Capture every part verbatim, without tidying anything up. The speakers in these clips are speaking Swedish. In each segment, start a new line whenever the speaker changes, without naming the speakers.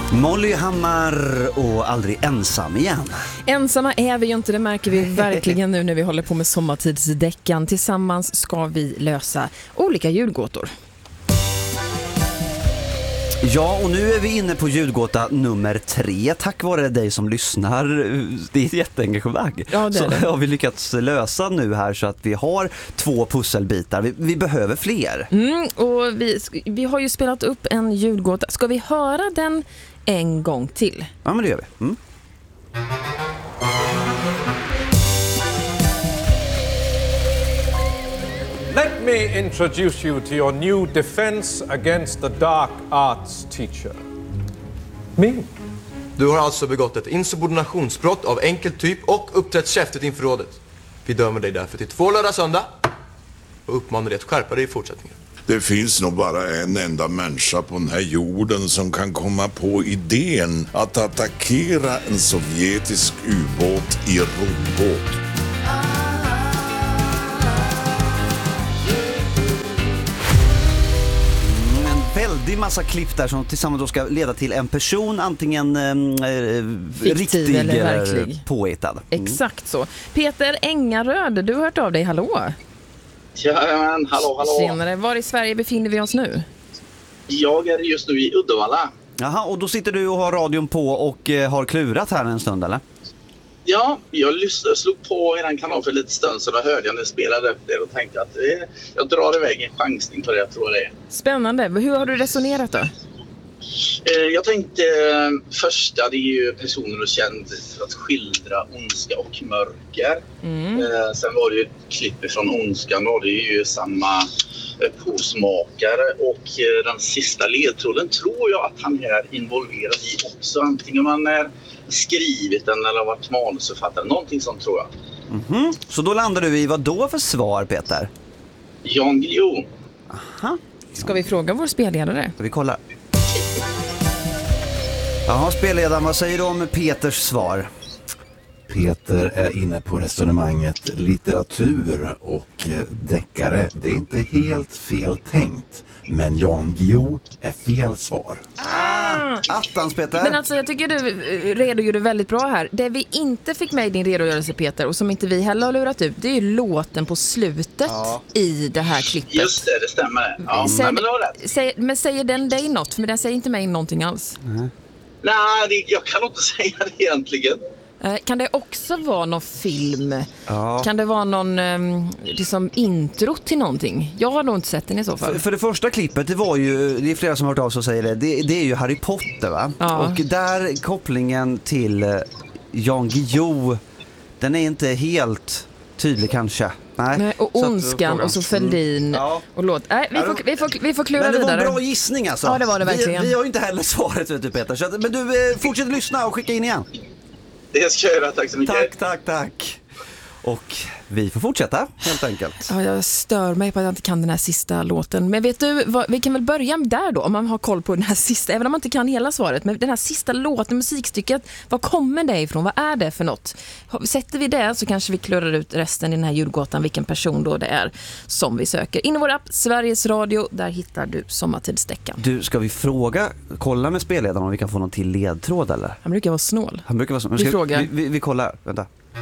Molly Hammar och Aldrig ensam igen.
Ensamma är vi ju inte, det märker vi verkligen nu när vi håller på med sommartidsdäckan. Tillsammans ska vi lösa olika ljudgåtor.
Ja, och nu är vi inne på ljudgåta nummer tre. Tack vare dig som lyssnar. Det är ett jätteengagemang.
Ja, det är det.
Så har vi lyckats lösa nu här så att vi har två pusselbitar. Vi, vi behöver fler.
Mm, och vi, vi har ju spelat upp en ljudgåta. Ska vi höra den en gång till?
Ja, men det gör vi. Mm.
Let me introduce you to your new defense against the dark arts teacher. Me.
Du har alltså begått ett insubordinationsbrott av enkel typ och uppträtt käftigt inför rådet. Vi dömer dig därför till två lördag söndag och uppmanar dig att skärpa dig i fortsättningen.
Det finns nog bara en enda människa på den här jorden som kan komma på idén att attackera en sovjetisk ubåt i roddbåt.
Väldigt massa klipp där som tillsammans då ska leda till en person, antingen eh, riktig eller verklig, påhittad. Mm.
Exakt så. Peter Ängaröd, du har hört av dig, hallå?
Ja, men hallå, hallå.
Tjenare, var i Sverige befinner vi oss nu?
Jag är just nu i Uddevalla.
Jaha, och då sitter du och har radion på och eh, har klurat här en stund, eller?
Ja, jag lyssnade, slog på er kanal för lite stund så då hörde jag när jag spelade upp det och tänkte att eh, jag drar iväg en chansning på det, jag tror det är.
Spännande. Hur har du resonerat då?
Eh, jag tänkte eh, första, det är ju personer och känd för att skildra ondska och mörker. Mm. Eh, sen var det ju ett klipp från Ondskan och det är ju samma eh, påsmakare och eh, den sista ledtråden tror jag att han är involverad i också. Antingen man är skrivit den eller varit manusförfattare, någonting sånt tror jag.
Mm-hmm. Så då landar du i vad då för svar, Peter?
Jan Guillou.
Aha.
Ska vi fråga vår spelledare?
Ska vi kolla? Jaha, spelledaren, vad säger du om Peters svar?
Peter är inne på resonemanget litteratur och deckare. Det är inte helt fel tänkt, men Jan Guillou är fel svar.
Ah, attans, Peter.
Men alltså jag tycker du redogjorde väldigt bra här. Det vi inte fick med i din redogörelse, Peter, och som inte vi heller har lurat ut, det är ju låten på slutet ja. i det här klippet.
Just det, det stämmer. Ja,
Säg,
men, det var rätt.
Säg, men säger den dig något? För den säger inte mig någonting alls.
Mm.
Nej, det, jag kan inte säga det egentligen.
Kan det också vara någon film?
Ja.
Kan det vara någon liksom intro till någonting? Jag har nog inte sett den i så fall.
För, för det första klippet, det var ju, det är flera som har hört av sig och säger det, det, det är ju Harry Potter, va?
Ja.
Och där kopplingen till Jan Guillou, den är inte helt tydlig kanske. Nej.
Nej, och Ondskan och så Fälldin mm. ja. och låt. Nej, vi får, vi får, vi får klura vidare.
Men det var en bra gissning alltså.
Ja, det var det verkligen.
Vi, vi har ju inte heller svaret, vet du, Peter. Så att, men du, eh, fortsätt lyssna och skicka in igen.
Det ska jag göra, tack så mycket.
Tack, tack, tack. Och vi får fortsätta, helt enkelt.
Ja, jag stör mig på att jag inte kan den här sista låten. Men vet du, vad, vi kan väl börja där då, om man har koll på den här sista, även om man inte kan hela svaret. Men den här sista låten, musikstycket, vad kommer det ifrån? Vad är det för något? Sätter vi det så kanske vi klurar ut resten i den här ljudgåtan, vilken person då det är som vi söker. In i vår app, Sveriges Radio, där hittar du sommartidsdäckan.
Du, ska vi fråga, kolla med spelledaren om vi kan få någon till ledtråd, eller?
Han brukar vara snål.
Han brukar vara snål.
Vi
ska,
frågar.
Vi, vi, vi kollar, vänta.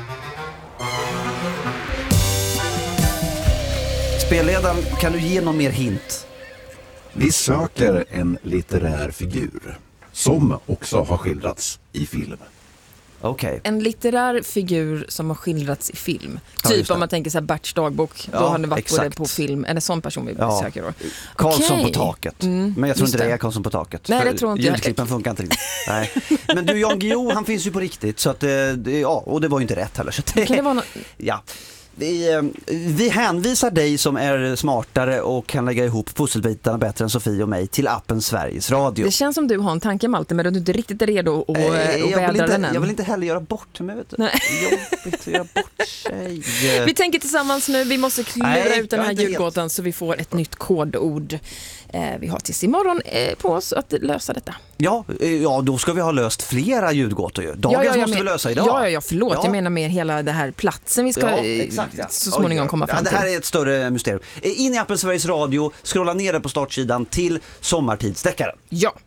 Spelledaren, kan du ge någon mer hint?
Vi söker en litterär figur som också har skildrats i film.
Okej. Okay.
En litterär figur som har skildrats i film.
Ja,
typ om man tänker så här Berts dagbok,
ja,
då har det varit
exakt.
både på film. Är det sån person vi
ja.
söker då?
Karlsson
okay.
på taket.
Mm,
men jag tror inte det.
det
är Karlsson på taket.
Nej, det tror inte jag.
Ljudklippen funkar inte riktigt. Nej. Men du, Jan Guillou, han finns ju på riktigt. Så att, ja, och det var ju inte rätt heller. Så det,
kan det vara no-
ja. Vi, vi hänvisar dig som är smartare och kan lägga ihop pusselbitarna bättre än Sofie och mig till appen Sveriges Radio.
Det känns som du har en tanke, Malte, men att du inte riktigt är redo att
äh,
vädra den än.
Jag vill inte heller göra bort mig, vet du. Nej. Jobbigt att göra bort sig.
Vi tänker tillsammans nu, vi måste klura Nej, ut den här ljudgåtan helt. Så vi får ett nytt kodord. Eh, vi har tills imorgon eh, på oss att lösa detta.
Ja, ja, då ska vi ha löst flera ljudgåtor ju. Dagens
ja, ja,
måste
men,
vi lösa idag.
Ja, ja, ja förlåt. Ja. Jag menar mer hela det här platsen vi ska
ja, exakt, ja.
så småningom
Oj,
komma fram till.
Ja, det här är ett större mysterium. In i appen Sveriges Radio, scrolla ner på startsidan till sommartidsdäckaren.
Ja.